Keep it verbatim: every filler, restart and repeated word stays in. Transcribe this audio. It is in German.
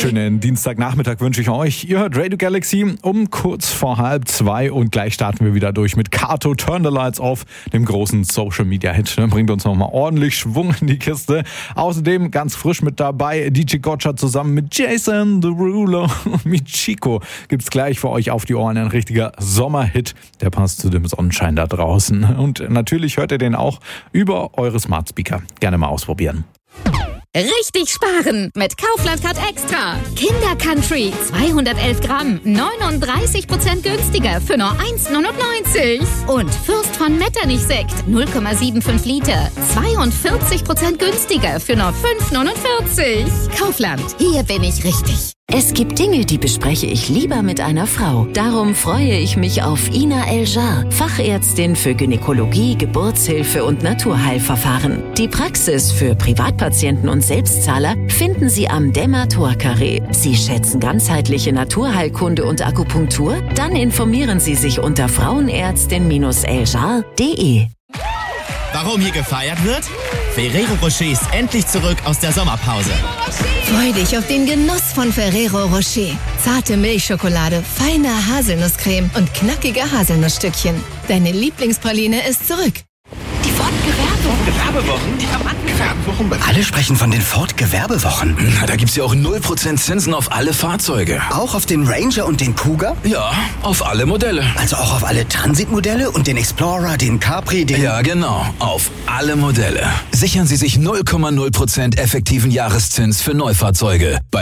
Schönen Dienstagnachmittag wünsche ich euch. Ihr hört Radio Galaxy um kurz vor halb zwei und gleich starten wir wieder durch mit Kato Turn the Lights Off, dem großen Social Media Hit. Bringt uns nochmal ordentlich Schwung in die Kiste. Außerdem ganz frisch mit dabei D J Gotcha zusammen mit Jason Derulo und Michiko. Gibt's gleich für euch auf die Ohren ein richtiger Sommerhit. Der passt zu dem Sonnenschein da draußen. Und natürlich hört ihr den auch über eure Smart Speaker. Gerne mal ausprobieren. Richtig sparen mit Kaufland Card Extra. Kinder Country zweihundertelf Gramm, neununddreißig Prozent günstiger für nur eins neunundneunzig. Und Fürst von Metternich Sekt null Komma fünfundsiebzig Liter, zweiundvierzig Prozent günstiger für nur fünf neunundvierzig. Kaufland, hier bin ich richtig. Es gibt Dinge, die bespreche ich lieber mit einer Frau. Darum freue ich mich auf Ina El-Jar, Fachärztin für Gynäkologie, Geburtshilfe und Naturheilverfahren. Die Praxis für Privatpatienten und Selbstzahler finden Sie am Demator-Carré. Sie schätzen ganzheitliche Naturheilkunde und Akupunktur? Dann informieren Sie sich unter frauenärztin eljar punkt de. Warum hier gefeiert wird? Ferrero Rocher ist endlich zurück aus der Sommerpause. Freu dich auf den Genuss von Ferrero Rocher. Zarte Milchschokolade, feine Haselnusscreme und knackige Haselnussstückchen. Deine Lieblingspraline ist zurück. Die Ford-Gewerbewochen. Gewerbewochen? Die Gewerbewochen. Alle sprechen von den Ford-Gewerbewochen. Na, da gibt's ja auch null Prozent Zinsen auf alle Fahrzeuge. Auch auf den Ranger und den Kuga? Ja, auf alle Modelle. Also auch auf alle Transitmodelle und den Explorer, den Capri, den... Ja, genau. Auf alle Modelle. Sichern Sie sich null Komma null Prozent effektiven Jahreszins für Neufahrzeuge. Bei